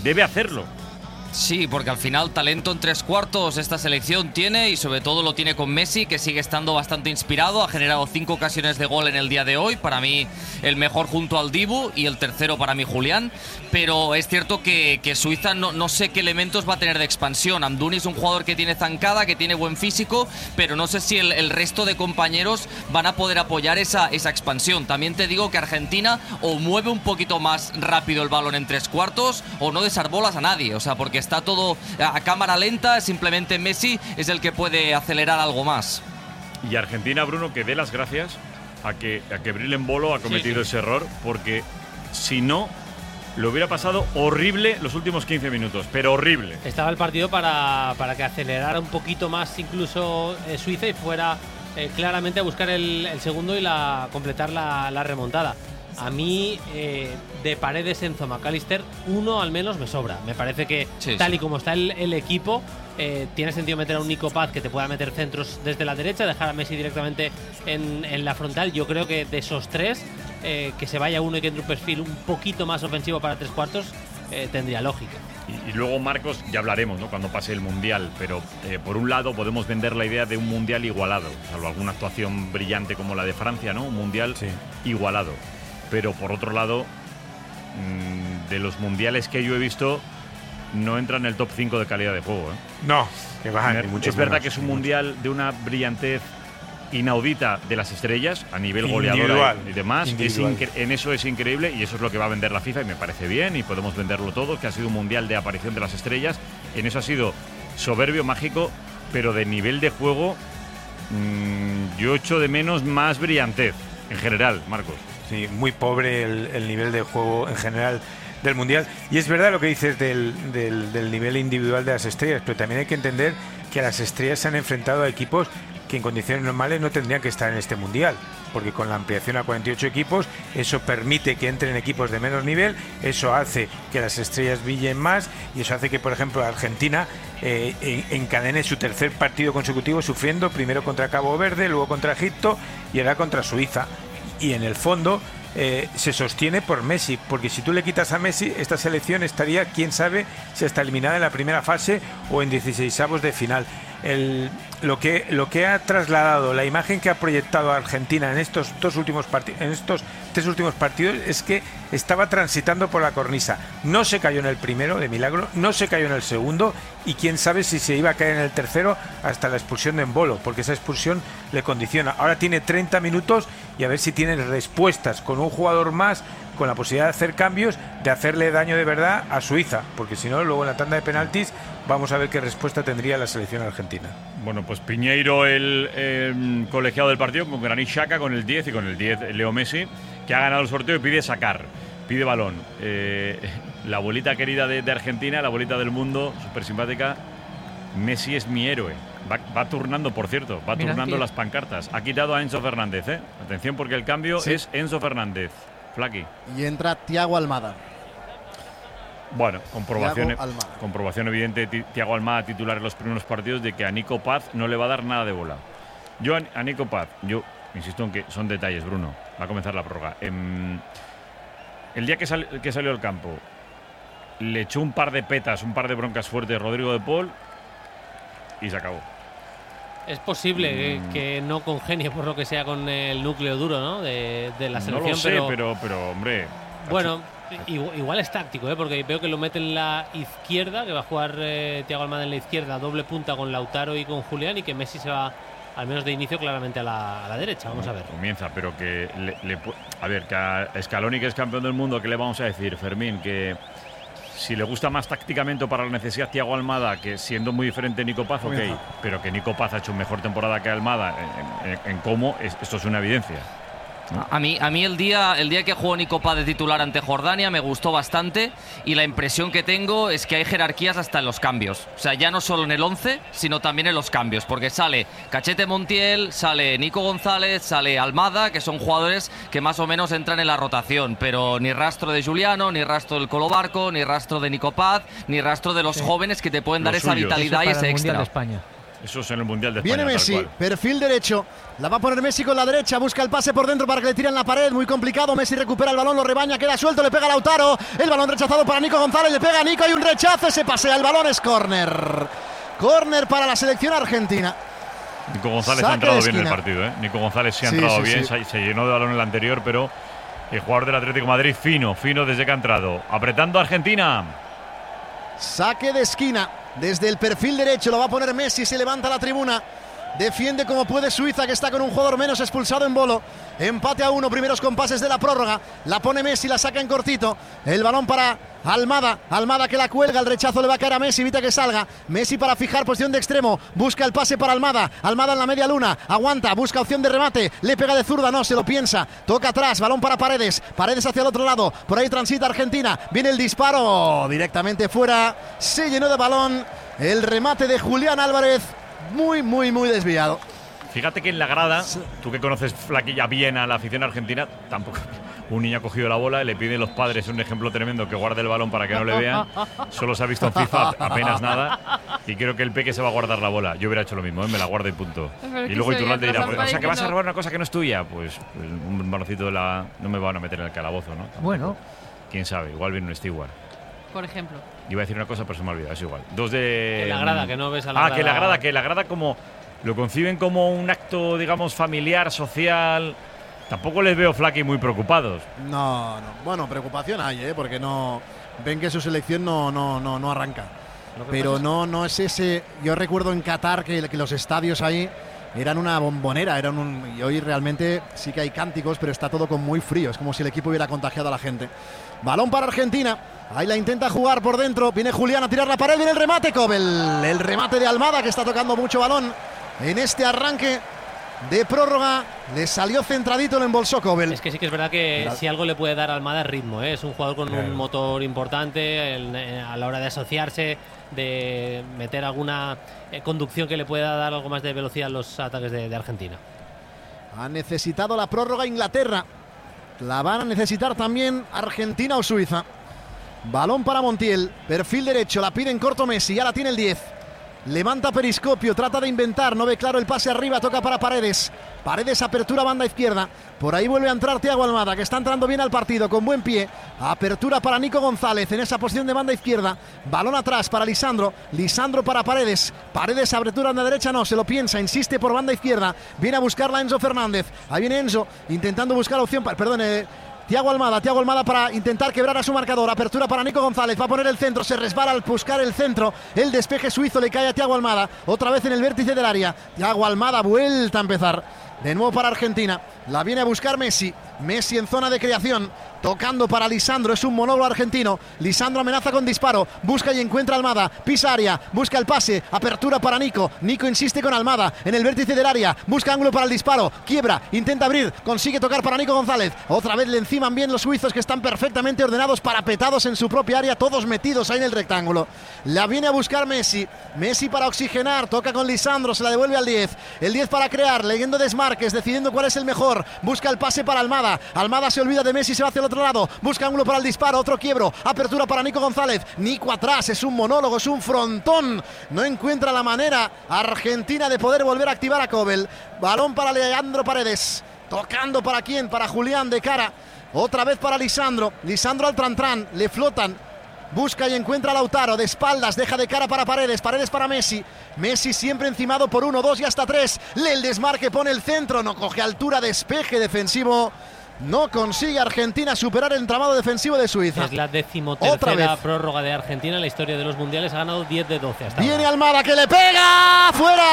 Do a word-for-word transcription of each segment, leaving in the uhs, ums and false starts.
debe hacerlo. Sí, porque al final talento en tres cuartos esta selección tiene, y sobre todo lo tiene con Messi, que sigue estando bastante inspirado. Ha generado cinco ocasiones de gol en el día de hoy, para mí el mejor junto al Dibu, y el tercero para mí Julián. Pero es cierto que, que Suiza no, no sé qué elementos va a tener de expansión. Amdouni es un jugador que tiene zancada, que tiene buen físico, pero no sé si el, el resto de compañeros van a poder apoyar esa, esa expansión. También te digo que Argentina o mueve un poquito más rápido el balón en tres cuartos o no desarbolas a nadie, o sea, porque está todo a cámara lenta, simplemente Messi es el que puede acelerar algo más. Y Argentina, Bruno, que dé las gracias a que, a que Bril Embolo ha cometido sí, sí. ese error, porque si no, lo hubiera pasado horrible los últimos quince minutos, pero horrible. Estaba el partido para, para que acelerara un poquito más incluso eh, Suiza y fuera eh, claramente a buscar el, el segundo y la, completar la, la remontada. A mí, eh, de Paredes, Enzo, McAllister, uno al menos me sobra. Me parece que sí, tal sí. y como está el, el equipo, eh, tiene sentido meter a un Nico Paz que te pueda meter centros desde la derecha, dejar a Messi directamente en, en la frontal. Yo creo que de esos tres, eh, que se vaya uno y que entre un perfil un poquito más ofensivo para tres cuartos, eh, tendría lógica. Y, y luego, Marcos, ya hablaremos, ¿no?, cuando pase el Mundial, pero eh, por un lado podemos vender la idea de un Mundial igualado, salvo alguna actuación brillante como la de Francia, ¿no? Un Mundial sí. igualado. Pero por otro lado, de los mundiales que yo he visto, no entra en el top cinco de calidad de juego, ¿eh? No, que va, ni mucho es verdad menos, que es un mundial mucho. de una brillantez inaudita de las estrellas a nivel goleador y demás. Es en eso es increíble, y eso es lo que va a vender la FIFA, y me parece bien, y podemos venderlo todo, que ha sido un mundial de aparición de las estrellas. En eso ha sido soberbio, mágico, pero de nivel de juego mmm, yo echo de menos más brillantez en general, Marcos. Sí, muy pobre el, el nivel de juego en general del Mundial. Y es verdad lo que dices del, del, del nivel individual de las estrellas, pero también hay que entender que las estrellas se han enfrentado a equipos que en condiciones normales no tendrían que estar en este Mundial, porque con la ampliación a cuarenta y ocho equipos, eso permite que entren equipos de menos nivel, eso hace que las estrellas brillen más, y eso hace que, por ejemplo, Argentina eh, encadene su tercer partido consecutivo sufriendo, primero contra Cabo Verde, luego contra Egipto y ahora contra Suiza. Y en el fondo eh, se sostiene por Messi, porque si tú le quitas a Messi, esta selección estaría, quién sabe, si está eliminada en la primera fase o en dieciseisavos de final. El, lo que lo que ha trasladado, la imagen que ha proyectado a Argentina en estos dos últimos partidos, en estos tres últimos partidos, es que estaba transitando por la cornisa. No se cayó en el primero, de milagro, no se cayó en el segundo, y quién sabe si se iba a caer en el tercero hasta la expulsión de Embolo, porque esa expulsión le condiciona. Ahora tiene treinta minutos y a ver si tiene respuestas con un jugador más, con la posibilidad de hacer cambios, de hacerle daño de verdad a Suiza, porque si no, luego en la tanda de penaltis vamos a ver qué respuesta tendría la selección argentina. Bueno, pues Piñeiro, el eh, colegiado del partido, con Granit Xhaka con el diez y con el diez Leo Messi, que ha ganado el sorteo y pide sacar, pide balón. Eh, la abuelita querida de, de Argentina, la abuelita del mundo, súper simpática, Messi es mi héroe. Va, va turnando, por cierto, va Mira, turnando tío. las pancartas. Ha quitado a Enzo Fernández, ¿eh? Atención, porque el cambio sí. es Enzo Fernández. Flaqui. Y entra Thiago Almada. Bueno, comprobación, comprobación evidente de Thiago Almada, titular en los primeros partidos, de que a Nico Paz no le va a dar nada de bola. Yo a, a Nico Paz, yo insisto en que son detalles, Bruno. Va a comenzar la prórroga. Eh, el día que, sal, que salió al campo, le echó un par de petas, un par de broncas fuertes Rodrigo de Paul y se acabó. Es posible mm. que no congenie por lo que sea con el núcleo duro, ¿no?, de, de la selección. No lo sé, pero, pero, pero hombre... Bueno, igual, igual es táctico, ¿eh? Porque veo que lo mete en la izquierda, que va a jugar eh, Thiago Almada en la izquierda, doble punta con Lautaro y con Julián, y que Messi se va, al menos de inicio, claramente a la, a la derecha. Vamos a ver. Comienza, pero que... Le, le, a ver, que a Scaloni, que es campeón del mundo, ¿qué le vamos a decir, Fermín? Que... si le gusta más tácticamente para la necesidad Thiago Almada, que siendo muy diferente Nico Paz, ok, pero que Nico Paz ha hecho mejor temporada que Almada en, en, en cómo, es, esto es una evidencia. ¿No? A mí, a mí el día el día que jugó Nico Paz de titular ante Jordania me gustó bastante, y la impresión que tengo es que hay jerarquías hasta en los cambios. O sea, ya no solo en el once, sino también en los cambios, porque sale Cachete Montiel, sale Nico González, sale Almada, que son jugadores que más o menos entran en la rotación, pero ni rastro de Juliano, ni rastro del Colo Barco, ni rastro de Nico Paz, ni rastro de los sí. jóvenes que te pueden los dar suyos. Esa vitalidad y ese extra. De España. Eso es en el Mundial de España. Viene Messi, tal cual. perfil derecho. La va a poner Messi con la derecha. Busca el pase por dentro para que le tiren la pared. Muy complicado. Messi recupera el balón, lo rebaña, queda suelto, le pega a Lautaro. El balón rechazado para Nico González. Le pega a Nico, hay un rechazo. Se pasea el balón, es córner. Córner para la selección argentina. Nico González Saque ha entrado de bien en el esquina. partido, ¿eh? Nico González sí ha Sí, entrado sí, bien. sí. Se, se llenó de balón en el anterior, pero el jugador del Atlético de Madrid fino, fino desde que ha entrado. Apretando a Argentina. Saque de esquina. Desde el perfil derecho lo va a poner Messi. Se levanta la tribuna. Defiende como puede Suiza, que está con un jugador menos, expulsado en Bolo. Empate a uno, primeros compases de la prórroga. La pone Messi, la saca en cortito. El balón para Almada. Almada que la cuelga, el rechazo le va a caer a Messi, evita que salga. Messi para fijar posición de extremo. Busca el pase para Almada. Almada en la media luna. Aguanta, busca opción de remate. Le pega de zurda, no, se lo piensa. Toca atrás, balón para Paredes. Paredes hacia el otro lado. Por ahí transita Argentina. Viene el disparo. Directamente fuera. Se llenó de balón. El remate de Julián Álvarez. Muy, muy, muy desviado. Fíjate que en la grada, tú que conoces flaquilla bien a la afición argentina, tampoco. Un niño ha cogido la bola, le piden los padres un ejemplo tremendo que guarde el balón para que no le vean. Solo se ha visto en FIFA apenas nada. Y creo que el peque se va a guardar la bola. Yo hubiera hecho lo mismo, ¿eh? Me la guardo y punto. Pero Y que luego se Iturralde veía dirá, pues, o sea, que vas a diciendo- robar una cosa que no es tuya. Pues, pues un balocito de la. No me van a meter en el calabozo, ¿no? Tampoco. Bueno. Quién sabe, igual viene un steward. Por ejemplo. Iba a decir una cosa, pero se me ha olvidado, es igual. Dos de. En la grada, que no ves a la Ah, grada. que la grada, que la grada como. Lo conciben como un acto, digamos, familiar, social. Tampoco les veo Flaky muy preocupados. No, no. Bueno, preocupación hay, ¿eh? Porque no ven que su selección no, no, no, no arranca. Lo que Pero pasa es- no, no es ese. Yo recuerdo en Qatar que, que los estadios ahí eran una bombonera, eran un, y hoy realmente sí que hay cánticos, pero está todo con muy frío. Es como si el equipo hubiera contagiado a la gente. Balón para Argentina. Ahí la intenta jugar por dentro. Viene Julián a tirar la pared. Viene el remate, Kobel. El remate de Almada, que está tocando mucho balón en este arranque de prórroga. Le salió centradito, lo embolsó Kobel. Es que sí que es verdad que Claro. si algo le puede dar a Almada es ritmo, ¿eh? Es un jugador con Claro. un motor importante el- eh, a la hora de asociarse, de meter alguna eh, conducción que le pueda dar algo más de velocidad a los ataques de, de Argentina. Ha necesitado la prórroga Inglaterra. La van a necesitar también Argentina o Suiza. Balón para Montiel. Perfil derecho. La pide en corto Messi. Ya la tiene el diez. Levanta periscopio. Trata de inventar. No ve claro el pase arriba. Toca para Paredes. Paredes, apertura banda izquierda. Por ahí vuelve a entrar Thiago Almada, que está entrando bien al partido con buen pie. Apertura para Nico González en esa posición de banda izquierda. Balón atrás para Lisandro. Lisandro para Paredes. Paredes, apertura en la derecha, no, se lo piensa. Insiste por banda izquierda. Viene a buscarla Enzo Fernández. Ahí viene Enzo intentando buscar opción. Para, perdón, eh, Thiago Almada, Thiago Almada para intentar quebrar a su marcador. Apertura para Nico González. Va a poner el centro. Se resbala al buscar el centro. El despeje suizo le cae a Thiago Almada. Otra vez en el vértice del área. Thiago Almada vuelta a empezar. De nuevo para Argentina. La viene a buscar Messi. Messi en zona de creación. Tocando para Lisandro. Es un monólogo argentino. Lisandro amenaza con disparo. Busca y encuentra a Almada. Pisa área. Busca el pase. Apertura para Nico. Nico insiste con Almada. En el vértice del área. Busca ángulo para el disparo. Quiebra. Intenta abrir. Consigue tocar para Nico González. Otra vez le enciman bien los suizos, que están perfectamente ordenados, parapetados en su propia área. Todos metidos ahí en el rectángulo. La viene a buscar Messi. Messi para oxigenar. Toca con Lisandro. Se la devuelve al diez. El diez para crear. Leyendo desmarques. Decidiendo cuál es el mejor. Busca el pase para Almada. Almada se olvida de Messi. Se va hacia el otro lado. Busca ángulo para el disparo. Otro quiebro. Apertura para Nico González. Nico atrás. Es un monólogo. Es un frontón. No encuentra la manera Argentina de poder volver a activar a Kobel. Balón para Leandro Paredes. Tocando para quién. Para Julián de cara. Otra vez para Lisandro. Lisandro al Trantrán. Le flotan. Busca y encuentra a Lautaro, de espaldas, deja de cara para Paredes, Paredes para Messi. Messi siempre encimado por uno, dos y hasta tres. Le el desmarque, pone el centro, no coge altura, despeje defensivo. No consigue Argentina superar el entramado defensivo de Suiza. Es la Otra decimotercera vez. prórroga de Argentina en la historia de los mundiales. Ha ganado diez de doce hasta Viene ahora. Almada que le pega.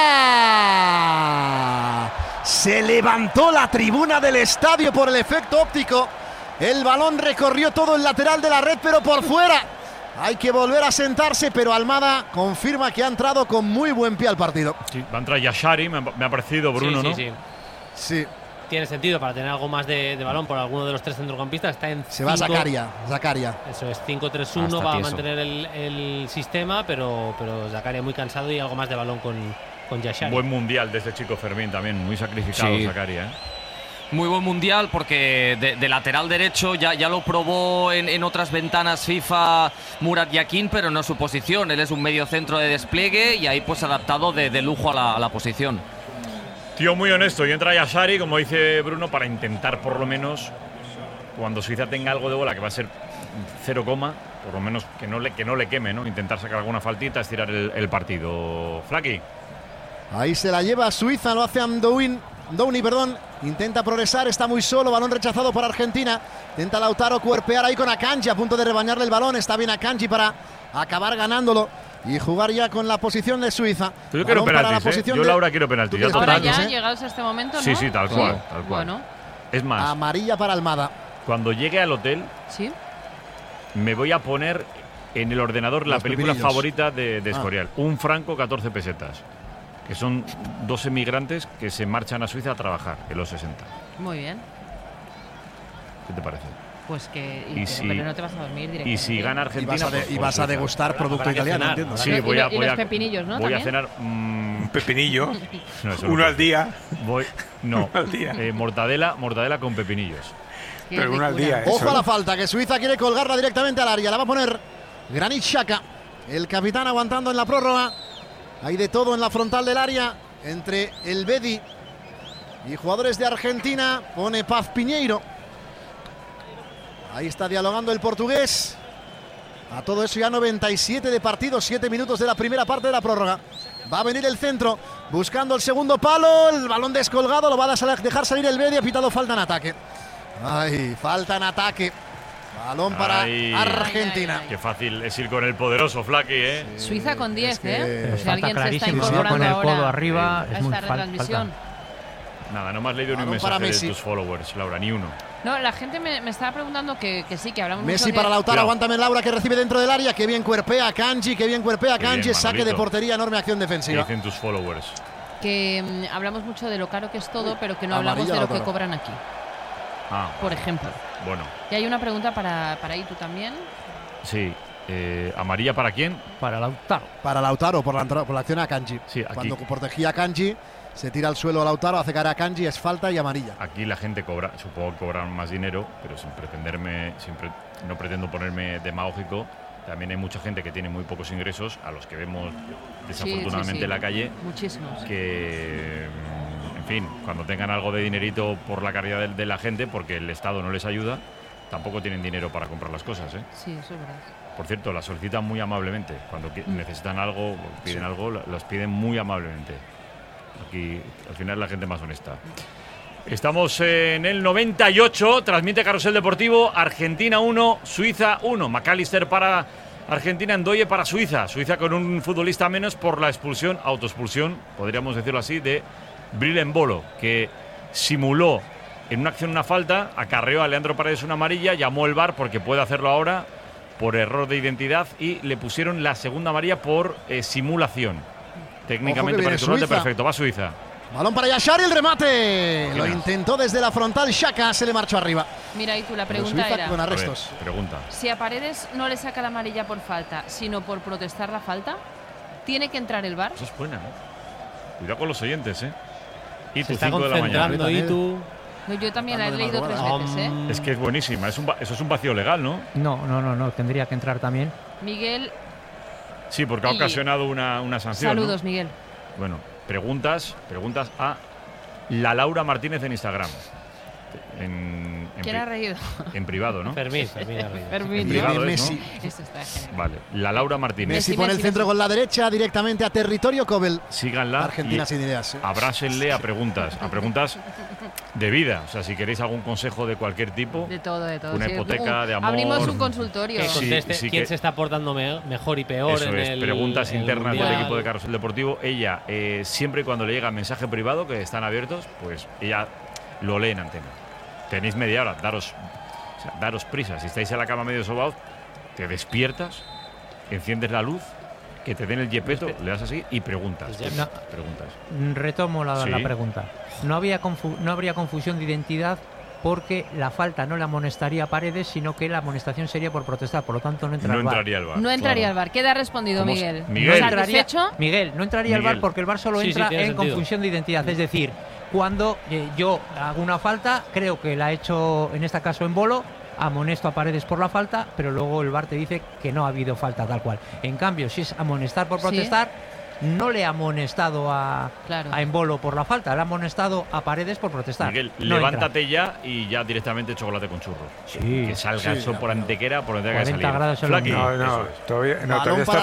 ¡Fuera! Se levantó la tribuna del estadio por el efecto óptico. El balón recorrió todo el lateral de la red, pero por fuera. Hay que volver a sentarse, pero Almada confirma que ha entrado con muy buen pie al partido. Sí, va a entrar Yashari, me ha, me ha parecido Bruno, sí, ¿no? sí, sí. Sí, Tiene sentido para tener algo más de, de balón por alguno de los tres centrocampistas. Está en se va cinco- Zakaria. Zakaria. Eso es cinco tres Ah, uno, está va a tieso. mantener el, el sistema, pero, pero Zakaria muy cansado y algo más de balón con, con Yashari. Buen mundial de este chico Fermín también, muy sacrificado Sí. Zakaria, ¿eh? Muy buen mundial porque de, de lateral derecho ya, ya lo probó en, en otras ventanas FIFA Murat Yakin, pero no su posición. Él es un medio centro de despliegue y ahí pues adaptado de, de lujo a la, a la posición. Tío muy honesto, y entra Yashari, como dice Bruno, para intentar por lo menos, cuando Suiza tenga algo de bola, que va a ser cero coma, por lo menos que no le, que no le queme, ¿no? Intentar sacar alguna faltita, estirar el, el partido. Flaky. Ahí se la lleva Suiza, lo hace Amdouni, Downey, perdón. Intenta progresar, está muy solo, balón rechazado por Argentina. Intenta Lautaro cuerpear ahí con Akanji, a punto de rebañarle el balón. Está bien Akanji para acabar ganándolo y jugar ya con la posición de Suiza. Yo quiero penaltis, ¿eh? Yo, de... Laura, quiero penaltis. Ya Ahora total, ya, ¿eh? llegados a este momento, ¿no? Sí, sí, tal cual, Sí. tal cual. Bueno. Es más, amarilla para Almada. Cuando llegue al hotel, Sí. me voy a poner en el ordenador la Los película pepinillos. favorita de, de Ah. Escorial. Un franco, catorce pesetas. Que son dos emigrantes que se marchan a Suiza a trabajar en los sesenta. Muy bien. ¿Qué te parece? Pues que. Y pero, si- pero no te vas a dormir directamente. Y si gana Y Argentina, vas a, de- pues, y pues vas a Suiza. degustar producto Habrá que italiano, cenar, entiendo. Sí, Y- voy y a, lo- y voy los a- pepinillos, ¿no? Voy a También. cenar. mm, Un pepinillo, no, eso no uno puedo. al día. Voy, no, al día. eh, mortadela, mortadela con pepinillos. Qué Pero uno al ricura. día, ¿eh? Ojo a la falta, que Suiza quiere colgarla directamente al área. La va a poner Granit Xhaka, el capitán aguantando en la prórroga. Hay de todo en la frontal del área entre el Bedi y jugadores de Argentina. Pone Paz Piñeiro. Ahí está dialogando el portugués. A todo eso ya noventa y siete de partido, siete minutos de la primera parte de la prórroga. Va a venir el centro, buscando el segundo palo. El balón descolgado, lo va a dejar salir el Bedi. Ha pitado falta en ataque. Ay, falta en ataque. Balón para Ay. Argentina. Ay, ay, Qué fácil es ir con el poderoso Flaky, ¿eh? Suiza con diez, que- ¿eh? Pero Si falta alguien se está clarísimo, si va incorporando con el ahora codo arriba, a es muy esta fal- retransmisión. Nada, no me has leído ni un Balón para mensaje de Messi. tus followers, Laura, ni uno. No, la gente me, me estaba preguntando que, que sí, que hablamos Messi mucho para de, Lautaro, Cuidado. aguántame Laura, que recibe dentro del área. Que bien cuerpea Kanji, que bien cuerpea Qué bien, Kanji. Saque de Manolito. portería, enorme acción ¿Qué defensiva. dicen tus followers? que mm, hablamos mucho de lo caro que es todo, pero que no hablamos Amarilla de lo que Lautaro. cobran aquí, Ah, por ejemplo. bueno, Y hay una pregunta para, para Itu también. sí. Eh, ¿Amarilla para quién? para Lautaro. Para Lautaro, por la, entrada- por la acción a Kanji. Sí, aquí. Cuando protegía a Kanji, se tira al suelo a Lautaro, hace caer a Kanji, es falta y amarilla. Aquí la gente cobra, supongo que cobran más dinero, pero sin pretenderme, sin pre- no pretendo ponerme demagógico. También hay mucha gente que tiene muy pocos ingresos, a los que vemos desafortunadamente Sí, sí, sí. en la calle, Muchísimos. que, mm, en fin, cuando tengan algo de dinerito por la caridad de, de la gente, porque el Estado no les ayuda, tampoco tienen dinero para comprar las cosas, ¿eh? Sí, eso es verdad. Por cierto, las solicitan muy amablemente. Cuando qui- necesitan algo, o piden algo, la- las piden muy amablemente. Aquí, al final, la gente más honesta. Estamos en el noventa y ocho, transmite Carrusel Deportivo, Argentina uno, Suiza uno. McAllister para Argentina, Ndoye para Suiza. Suiza con un futbolista menos por la expulsión, autoexpulsión, podríamos decirlo así, de Bril Embolo, que simuló en una acción una falta, acarreó a Leandro Paredes una amarilla, llamó el V A R porque puede hacerlo ahora por error de identidad y le pusieron la segunda amarilla por eh, simulación. Técnicamente viene para el Suiza. perfecto, va Suiza. Balón para Yashari, el remate. Lo más? intentó desde la frontal Xhaka, se le marchó arriba. Mira, Itu, la Pero pregunta Suiza era: con A ver, arrestos. pregunta. si a Paredes no le saca la amarilla por falta, sino por protestar la falta, ¿tiene que entrar el V A R? Esa es buena, ¿eh? Cuidado con los oyentes, ¿eh? Y Se tu está cinco de la mañana. concentrando mañana. Itu. No, yo también la he Dando de leído tres madrugada. veces, ¿eh? Om. Es que es buenísima. Es un va- eso es un vacío legal, ¿no? No, no, no, no, tendría que entrar también. Miguel, Sí, porque ha Y- ocasionado una, una sanción. ¿no? saludos, Miguel. Bueno, preguntas, preguntas a la Laura Martínez en Instagram. En, en, ¿Quién pri- ha reído? en privado, ¿no? Fermín, Fermín ha reído. Fermín. En Y privado bien es, ¿no? Messi. Esto está genial. Vale, la Laura Martínez. Messi Messi, pone el Messi, centro Messi. con la derecha directamente a territorio Cobel. Síganla. Argentina y sin ideas. ¿eh? abrásenle a preguntas, a preguntas de vida. O sea, si queréis algún consejo de cualquier tipo, De todo, de todo. Una Sí, hipoteca un- de amor. Abrimos un consultorio. Que Sí, conteste sí quién que- se está portando me- mejor y peor eso en es, el preguntas en el internas del Mundial. equipo de Carrusel Deportivo. Ella, eh, siempre y cuando le llega mensaje privado, que están abiertos, pues ella lo lee en antena. Tenéis media hora, daros, o sea, daros prisa. Si estáis en la cama medio sobaos, te despiertas, enciendes la luz, que te den el yepeto, le das así y preguntas. Pues ya- No. Preguntas. Mm, Retomo la, Sí. la pregunta. No, había confu- no habría confusión de identidad porque la falta no la amonestaría a Paredes, sino que la amonestación sería por protestar. Por lo tanto, no entra No al V A R. entraría el V A R. No entraría claro. al V A R. Queda respondido, ¿Cómo Miguel. se- Miguel. No entraría- ¿Satisfecho? Miguel, no entraría al V A R Miguel. porque el V A R solo Sí, sí, entra tiene en sentido. confusión de identidad. Es decir, cuando eh, yo hago una falta, creo que la he hecho en este caso en Bolo, amonesto a Paredes por la falta, pero luego el V A R te dice que no ha habido falta tal cual. En cambio, si es amonestar por protestar, ¿sí? no le ha amonestado a, claro. a Embolo por la falta, le ha amonestado a Paredes por protestar. Miguel, no levántate entra. ya y ya directamente chocolate con churros. Sí, que salga sí, el sol por Antequera, por donde tenga que salir. cuarenta grados en Flaqui. Londres. No, no, todavía, no, Balón todavía está para